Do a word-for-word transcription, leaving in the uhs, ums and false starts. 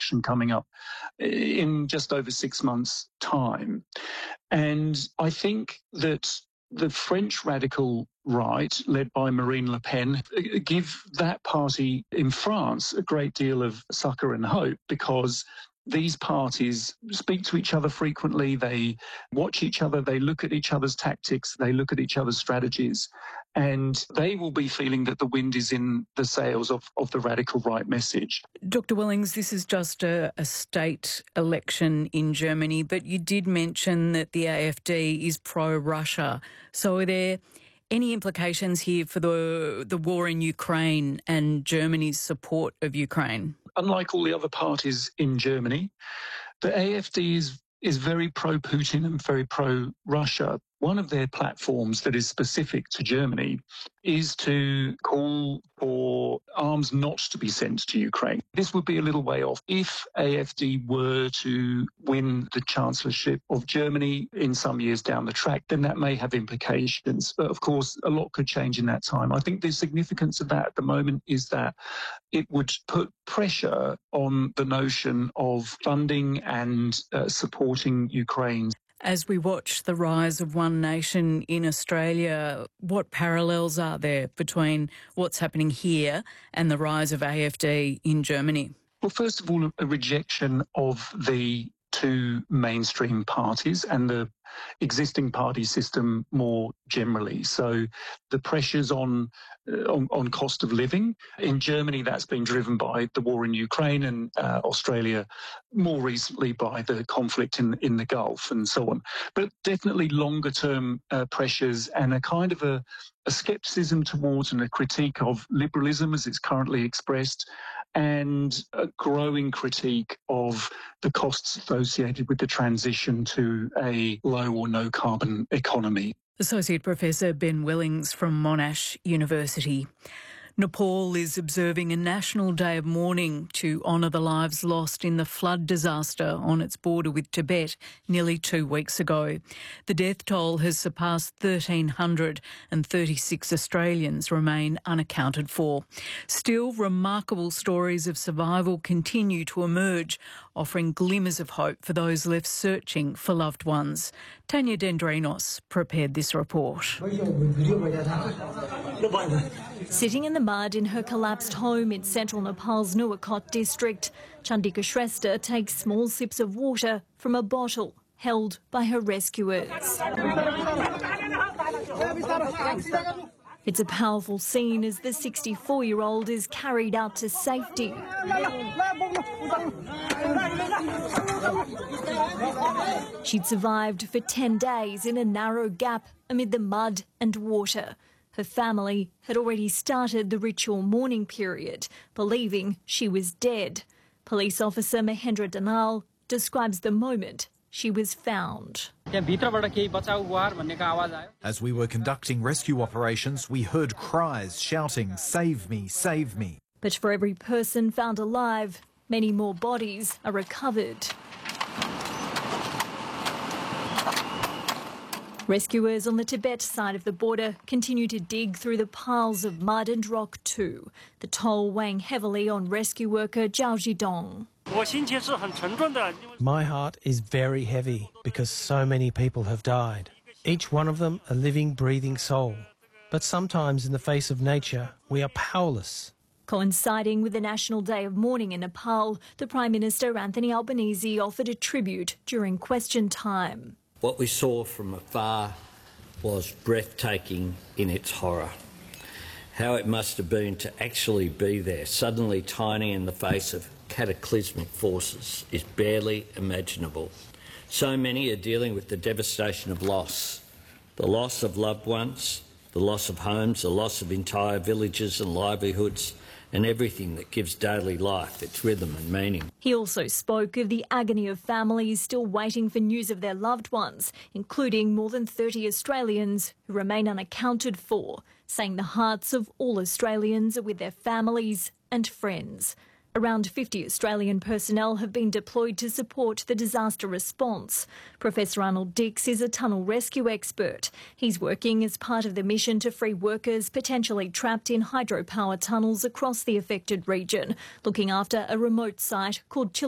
election coming up in just over six months' time. And I think that the French radical right, led by Marine Le Pen, give that party in France a great deal of succour and hope, because these parties speak to each other frequently, they watch each other, they look at each other's tactics, they look at each other's strategies, and they will be feeling that the wind is in the sails of, of the radical right message. Doctor Wellings, this is just a, a state election in Germany, but you did mention that the A F D is pro-Russia. So are there any implications here for the the war in Ukraine and Germany's support of Ukraine? Unlike all the other parties in Germany, the A F D is, is very pro-Putin and very pro-Russia. One of their platforms that is specific to Germany is to call for arms not to be sent to Ukraine. This would be a little way off. If A F D were to win the chancellorship of Germany in some years down the track, then that may have implications. But of course, a lot could change in that time. I think the significance of that at the moment is that it would put pressure on the notion of funding and uh, supporting Ukraine. As we watch the rise of one nation in Australia, what parallels are there between what's happening here and the rise of A F D in Germany? Well, first of all, a rejection of the two mainstream parties and the existing party system more generally. So the pressures on, uh, on on cost of living in Germany, that's been driven by the war in Ukraine, and uh, Australia more recently by the conflict in in the Gulf and so on. But definitely longer term uh, pressures and a kind of a, a scepticism towards and a critique of liberalism as it's currently expressed, and a growing critique of the costs associated with the transition to a low or no carbon economy. Associate Professor Ben Wellings from Monash University. Nepal is observing a national day of mourning to honour the lives lost in the flood disaster on its border with Tibet nearly two weeks ago. The death toll has surpassed one thousand three hundred thirty-six Australians remain unaccounted for. Still, remarkable stories of survival continue to emerge, offering glimmers of hope for those left searching for loved ones. Tanya Dendrinos prepared this report. Sitting in the mud in her collapsed home in central Nepal's Nuwakot district, Chandika Shrestha takes small sips of water from a bottle held by her rescuers. It's a powerful scene as the sixty-four-year-old is carried out to safety. She'd survived for ten days in a narrow gap amid the mud and water. Her family had already started the ritual mourning period, believing she was dead. Police officer Mahendra Danal describes the moment she was found. As we were conducting rescue operations, we heard cries shouting, "Save me, save me." But for every person found alive, many more bodies are recovered. Rescuers on the Tibet side of the border continue to dig through the piles of mud and rock too, the toll weighing heavily on rescue worker Zhao Zhidong. My heart is very heavy because so many people have died, each one of them a living, breathing soul. But sometimes in the face of nature, we are powerless. Coinciding with the National Day of Mourning in Nepal, the Prime Minister Anthony Albanese offered a tribute during question time. What we saw from afar was breathtaking in its horror. How it must have been to actually be there, suddenly tiny in the face of cataclysmic forces, is barely imaginable. So many are dealing with the devastation of loss, the loss of loved ones, the loss of homes, the loss of entire villages and livelihoods, and everything that gives daily life its rhythm and meaning. He also spoke of the agony of families still waiting for news of their loved ones, including more than thirty Australians who remain unaccounted for, saying the hearts of all Australians are with their families and friends. Around fifty Australian personnel have been deployed to support the disaster response. Professor Arnold Dix is a tunnel rescue expert. He's working as part of the mission to free workers potentially trapped in hydropower tunnels across the affected region, looking after a remote site called Chil